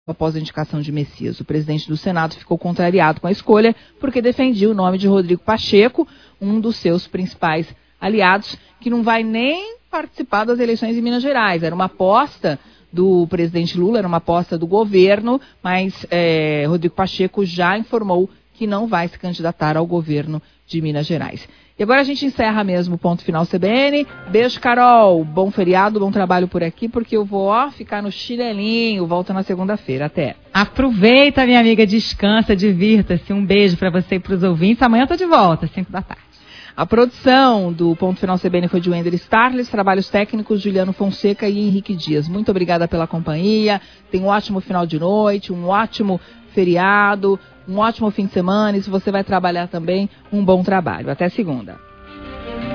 após a indicação de Messias. O presidente do Senado ficou contrariado com a escolha porque defendia o nome de Rodrigo Pacheco, um dos seus principais aliados, que não vai nem participar das eleições em Minas Gerais. Era uma aposta do presidente Lula, era uma aposta do governo, mas Rodrigo Pacheco já informou que não vai se candidatar ao governo de Minas Gerais. E agora a gente encerra mesmo o Ponto Final CBN. Beijo, Carol. Bom feriado, bom trabalho por aqui, porque eu vou ficar no chinelinho. Volto na segunda-feira. Até. Aproveita, minha amiga, descansa, divirta-se. Um beijo para você e para os ouvintes. Amanhã eu tô de volta, 5 da tarde. A produção do Ponto Final CBN foi de Wender Starles, trabalhos técnicos Juliano Fonseca e Henrique Dias. Muito obrigada pela companhia. Tenha um ótimo final de noite, um ótimo feriado, um ótimo fim de semana. E se você vai trabalhar também, um bom trabalho. Até segunda.